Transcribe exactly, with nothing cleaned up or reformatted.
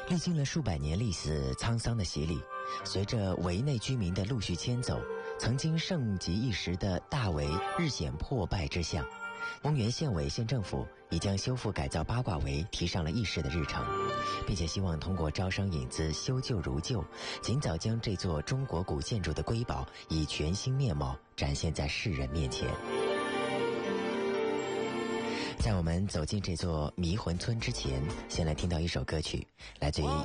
历经了数百年历史沧桑的洗礼，随着围内居民的陆续迁走，曾经盛极一时的大围日显破败之象。丰原县委县政府已将修复改造八卦围提上了议事的日程，并且希望通过招商引资修旧如旧，尽早将这座中国古建筑的瑰宝以全新面貌展现在世人面前。在我们走进这座迷魂村之前，先来听到一首歌曲，来自于